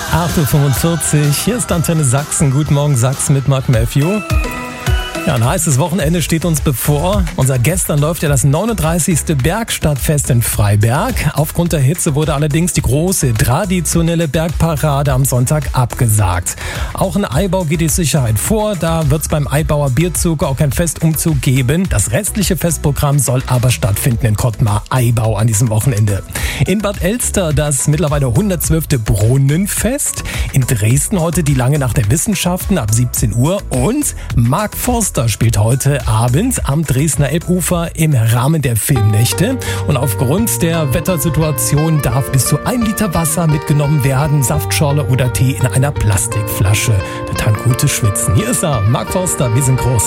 8.45 Uhr, hier ist Antenne Sachsen. Guten Morgen Sachsen mit Mark Matthew. Ja, ein heißes Wochenende steht uns bevor. Unser gestern läuft ja das 39. Bergstadtfest in Freiberg. Aufgrund der Hitze wurde allerdings die große traditionelle Bergparade am Sonntag abgesagt. Auch in Aibau geht die Sicherheit vor. Da wird es beim Aibauer Bierzug auch kein Festumzug geben. Das restliche Festprogramm soll aber stattfinden in Kottmar-Aibau an diesem Wochenende. In Bad Elster das mittlerweile 112. Brunnenfest. In Dresden heute die lange Nacht der Wissenschaften ab 17 Uhr. Und Mark Forster spielt heute Abend am Dresdner Elbufer im Rahmen der Filmnächte. Und aufgrund der Wettersituation darf bis zu 1 Liter Wasser mitgenommen werden, Saftschorle oder Tee in einer Plastikflasche. Der Tank gute Schwitzen. Hier ist er, Mark Forster, wir sind groß.